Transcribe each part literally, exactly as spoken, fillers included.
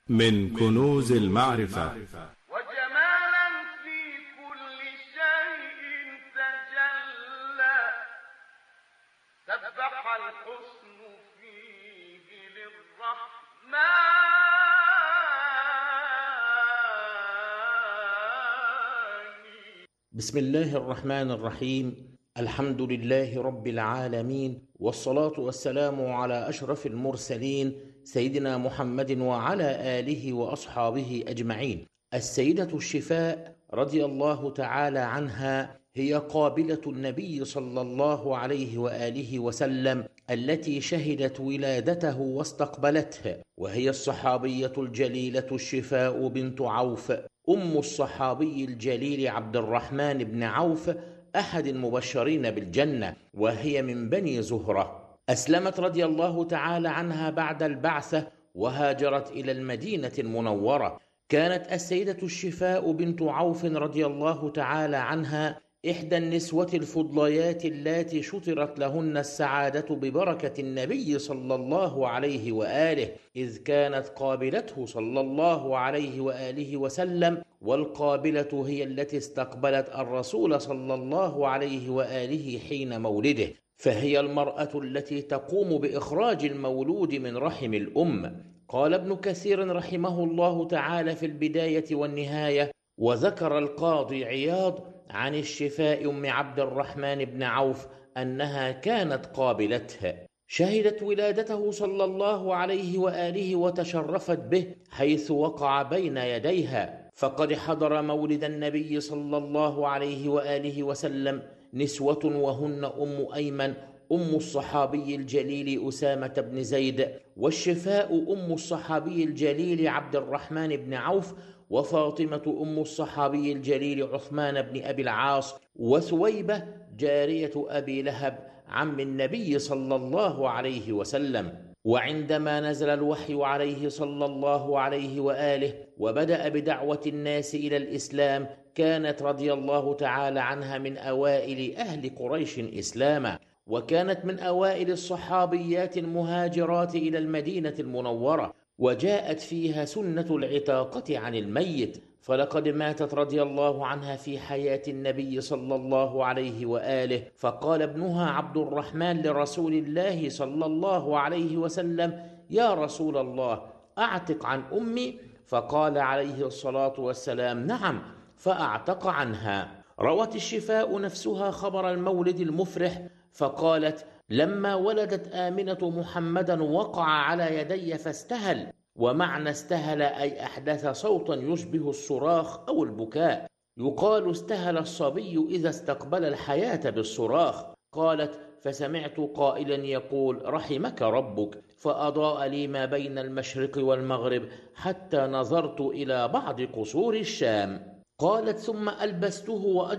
من كنوز المعرفة. وجمالا في كل شيء تجلى، سبح الحسن فيه للرحمن. بسم الله الرحمن الرحيم. الحمد لله رب العالمين، والصلاة والسلام على أشرف المرسلين سيدنا محمد وعلى آله وأصحابه أجمعين. السيدة الشفاء رضي الله تعالى عنها هي قابلة النبي صلى الله عليه وآله وسلم التي شهدت ولادته واستقبلته، وهي الصحابية الجليلة الشفاء بنت عوف أم الصحابي الجليل عبد الرحمن بن عوف أحد المبشرين بالجنة، وهي من بني زهرة. أسلمت رضي الله تعالى عنها بعد البعثة وهاجرت إلى المدينة المنورة. كانت السيدة الشفاء بنت عوف رضي الله تعالى عنها إحدى النسوة الفضليات اللاتي شطرت لهن السعادة ببركة النبي صلى الله عليه وآله، إذ كانت قابلته صلى الله عليه وآله وسلم، والقابلة هي التي استقبلت الرسول صلى الله عليه وآله حين مولده، فهي المرأة التي تقوم بإخراج المولود من رحم الأم. قال ابن كثير رحمه الله تعالى في البداية والنهاية: وذكر القاضي عياض عن الشفاء أم عبد الرحمن بن عوف أنها كانت قابلته، شهدت ولادته صلى الله عليه وآله وتشرفت به حيث وقع بين يديها، فقد حضر مولد النبي صلى الله عليه وآله وسلم نسوة وهن أم أيمن أم الصحابي الجليل أسامة بن زيد، والشفاء أم الصحابي الجليل عبد الرحمن بن عوف، وفاطمة أم الصحابي الجليل عثمان بن أبي العاص، وثويبة جارية أبي لهب عم النبي صلى الله عليه وسلم. وعندما نزل الوحي عليه صلى الله عليه وآله وبدأ بدعوة الناس إلى الإسلام، كانت رضي الله تعالى عنها من أوائل أهل قريش إسلاما، وكانت من أوائل الصحابيات المهاجرات إلى المدينة المنورة، وجاءت فيها سنة العتاقة عن الميت، فلقد ماتت رضي الله عنها في حياة النبي صلى الله عليه وآله، فقال ابنها عبد الرحمن لرسول الله صلى الله عليه وسلم: يا رسول الله، أعتق عن أمي، فقال عليه الصلاة والسلام: نعم، فأعتق عنها. روت الشفاء نفسها خبر المولد المفرح فقالت: لما ولدت آمنة محمدا وقع على يدي فاستهل. ومعنى استهل أي أحدث صوتا يشبه الصراخ أو البكاء، يقال استهل الصبي إذا استقبل الحياة بالصراخ. قالت: فسمعت قائلا يقول: رحمك ربك، فأضاء لي ما بين المشرق والمغرب حتى نظرت إلى بعض قصور الشام. قالت: ثم ألبسته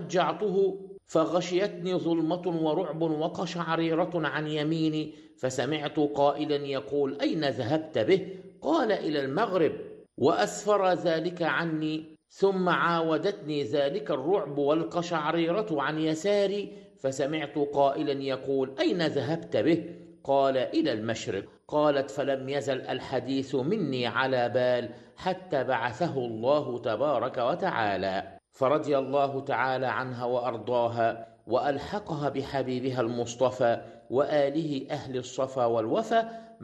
وأجعته فغشيتني ظلمة ورعب وقشعريرة عن يميني، فسمعت قائلا يقول: أين ذهبت به؟ قال: إلى المغرب. وأسفر ذلك عني، ثم عاودتني ذلك الرعب والقشعريرة عن يساري، فسمعت قائلا يقول: أين ذهبت به؟ قال: إلى المشرق. قالت: فلم يزل الحديث مني على بال حتى بعثه الله تبارك وتعالى، فرضي الله تعالى عنها وأرضاها، وألحقها بحبيبها المصطفى وآله أهل الصفا والوفا